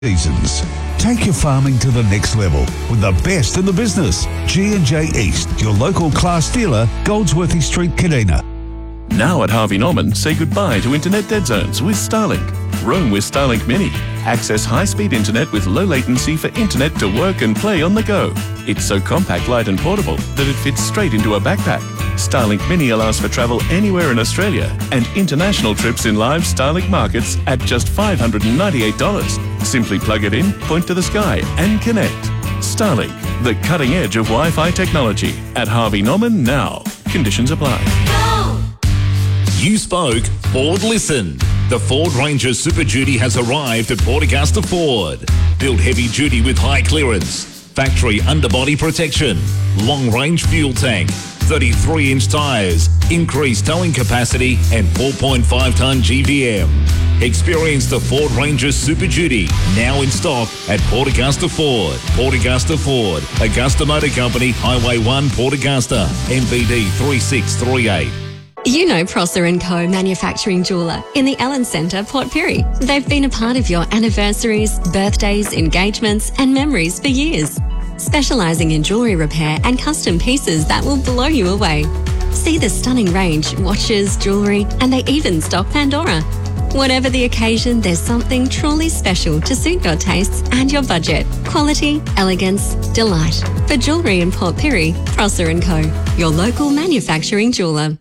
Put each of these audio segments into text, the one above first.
seasons. Take your farming to the next level with the best in the business. G&J East, your local class dealer, Goldsworthy Street, Kadina. Now at Harvey Norman, say goodbye to internet dead zones with Starlink. Roam with Starlink Mini. Access high-speed internet with low latency for internet to work and play on the go. It's so compact, light and portable that it fits straight into a backpack. Starlink Mini allows for travel anywhere in Australia and international trips in live Starlink markets at just $598. Simply plug it in, point to the sky and connect. Starlink, the cutting edge of Wi-Fi technology. At Harvey Norman now. Conditions apply. You spoke, Ford listened. The Ford Ranger Super Duty has arrived at Port Augusta Ford. Built heavy duty with high clearance, factory underbody protection, long-range fuel tank, 33-inch tyres, increased towing capacity and 4.5-tonne GVM. Experience the Ford Ranger Super Duty, now in stock at Port Augusta Ford. Port Augusta Ford, Augusta Motor Company, Highway 1, Port Augusta, MBD 3638. You know Prosser & Co. Manufacturing Jeweller in the Allen Centre, Port Pirie. They've been a part of your anniversaries, birthdays, engagements and memories for years. Specialising in jewellery repair and custom pieces that will blow you away. See the stunning range, watches, jewellery, and they even stock Pandora. Whatever the occasion, there's something truly special to suit your tastes and your budget. Quality, elegance, delight. For jewellery in Port Pirie, Prosser & Co. Your local manufacturing jeweller.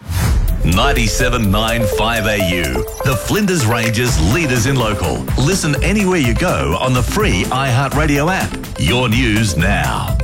97.9 5AU, the Flinders Ranges leaders in local. Listen anywhere you go on the free iHeartRadio app. Your news now.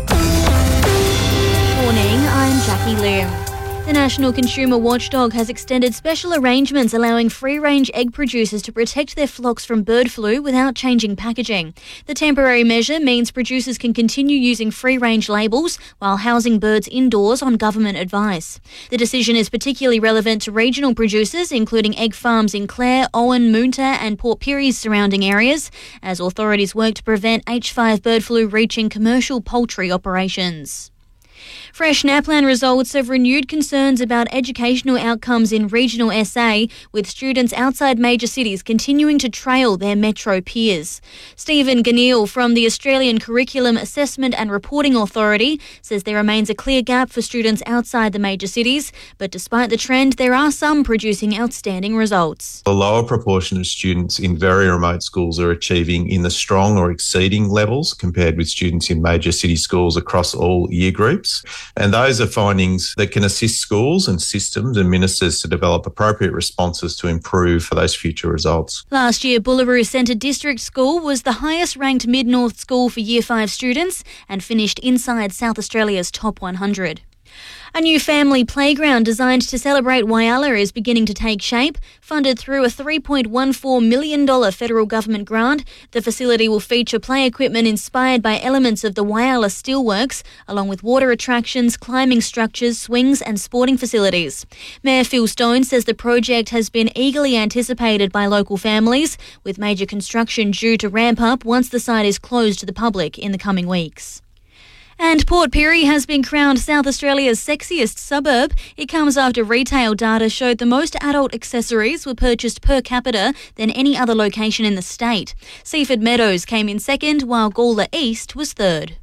Morning, I'm Jackie Liu. The National Consumer Watchdog has extended special arrangements allowing free-range egg producers to protect their flocks from bird flu without changing packaging. The temporary measure means producers can continue using free-range labels while housing birds indoors on government advice. The decision is particularly relevant to regional producers, including egg farms in Clare, Owen, Moonta and Port Pirie's surrounding areas, as authorities work to prevent H5 bird flu reaching commercial poultry operations. Fresh NAPLAN results have renewed concerns about educational outcomes in regional SA, with students outside major cities continuing to trail their metro peers. Stephen Ganil from the Australian Curriculum Assessment and Reporting Authority says there remains a clear gap for students outside the major cities, but despite the trend, there are some producing outstanding results. A lower proportion of students in very remote schools are achieving in the strong or exceeding levels compared with students in major city schools across all year groups. And those are findings that can assist schools and systems and ministers to develop appropriate responses to improve for those future results. Last year, Boolaroo Centre District School was the highest ranked Mid-North school for Year 5 students and finished inside South Australia's top 100. A new family playground designed to celebrate Whyalla is beginning to take shape. Funded through a $3.14 million federal government grant, the facility will feature play equipment inspired by elements of the Whyalla Steelworks, along with water attractions, climbing structures, swings and sporting facilities. Mayor Phil Stone says the project has been eagerly anticipated by local families, with major construction due to ramp up once the site is closed to the public in the coming weeks. And Port Pirie has been crowned South Australia's sexiest suburb. It comes after retail data showed the most adult accessories were purchased per capita than any other location in the state. Seaford Meadows came in second, while Gawler East was third.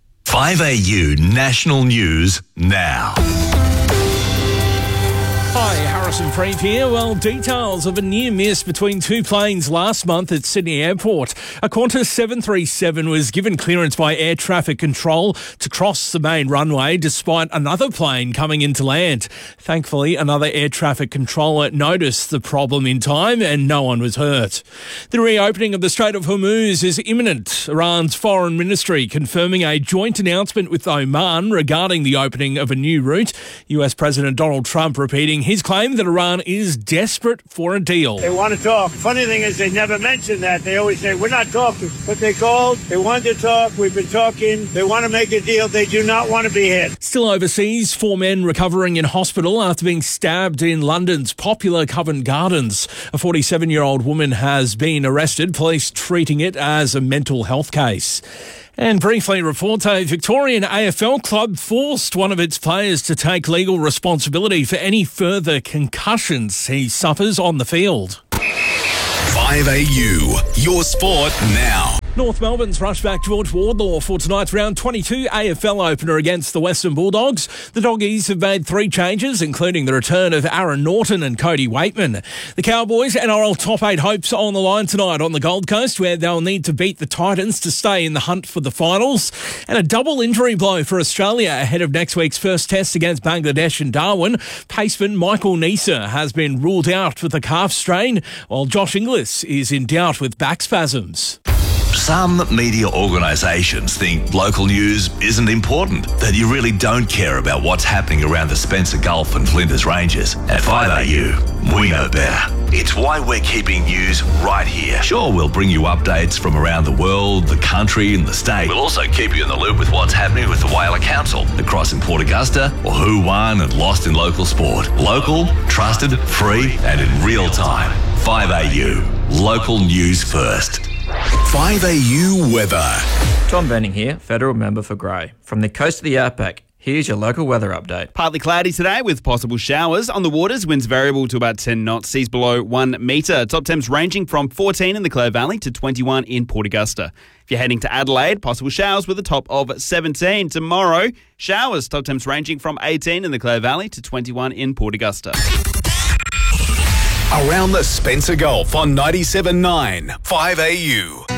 5AU National News now. Hi, Harrison Freeth here. Well, details of a near miss between two planes last month at Sydney Airport. A Qantas 737 was given clearance by air traffic control to cross the main runway despite another plane coming into land. Thankfully, another air traffic controller noticed the problem in time and no one was hurt. The reopening of the Strait of Hormuz is imminent. Iran's foreign ministry confirming a joint announcement with Oman regarding the opening of a new route. US President Donald Trump repeating his claim that Iran is desperate for a deal. They want to talk. Funny thing is they never mention that. They always say, we're not talking. But they called. They want to talk. We've been talking. They want to make a deal. They do not want to be hit. Still overseas, 4 men recovering in hospital after being stabbed in London's popular Covent Gardens. A 47-year-old woman has been arrested, police treating it as a mental health case. And briefly report, a Victorian AFL club forced one of its players to take legal responsibility for any further concussions he suffers on the field. 5 5AU, your sport now. North Melbourne's rushback George Wardlaw for tonight's round 22 AFL opener against the Western Bulldogs. The Doggies have made 3 changes, including the return of Aaron Norton and Cody Waitman. The Cowboys' NRL top 8 hopes on the line tonight on the Gold Coast, where they'll need to beat the Titans to stay in the hunt for the finals. And a double injury blow for Australia ahead of next week's first test against Bangladesh and Darwin. Paceman Michael Neser has been ruled out with a calf strain, while Josh Inglis is in doubt with back spasms. Some media organisations think local news isn't important, that you really don't care about what's happening around the Spencer Gulf and Flinders Ranges. At 5AU, we know better. It's why we're keeping news right here. Sure, we'll bring you updates from around the world, the country and the state. We'll also keep you in the loop with what's happening with the Whaler Council, the cross in Port Augusta, or who won and lost in local sport. Local, trusted, free and in real time. 5AU, local news first. 5AU weather. Tom Benning here, Federal Member for Grey. From the coast of the Outback, here's your local weather update. Partly cloudy today with possible showers. On the waters, winds variable to about 10 knots, seas below 1 metre. Top temps ranging from 14 in the Clare Valley to 21 in Port Augusta. If you're heading to Adelaide, possible showers with a top of 17. Tomorrow, showers. Top temps ranging from 18 in the Clare Valley to 21 in Port Augusta. Around the Spencer Gulf on 97.9 5AU.